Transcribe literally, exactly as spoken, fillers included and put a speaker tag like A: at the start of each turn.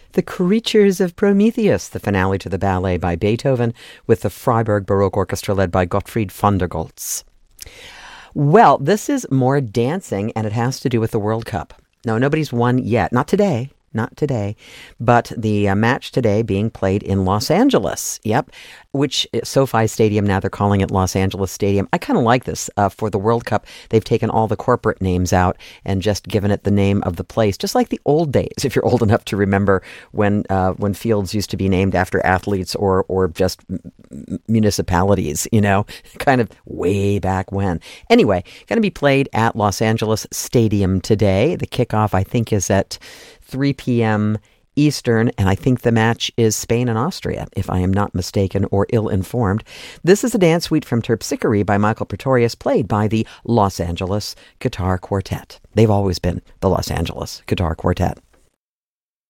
A: The Creatures of Prometheus, the finale to the ballet by Beethoven, with the Freiburg Baroque Orchestra led by Gottfried von der Goltz. Well, this is more dancing, and it has to do with the World Cup. No, nobody's won yet. Not today. Not today, but the uh, match today being played in Los Angeles. Yep, which SoFi Stadium, now they're calling it Los Angeles Stadium. I kind of like this uh, for the World Cup. They've taken all the corporate names out and just given it the name of the place, just like the old days, if you're old enough to remember when uh, when fields used to be named after athletes or, or just m- municipalities, you know, kind of way back when. Anyway, going to be played at Los Angeles Stadium today. The kickoff, I think, is at three p.m. Eastern, and I think the match is Spain and Austria, if I am not mistaken or ill-informed. This is a dance suite from Terpsichore by Michael Pretorius, played by the Los Angeles Guitar Quartet. They've always been the Los Angeles Guitar Quartet.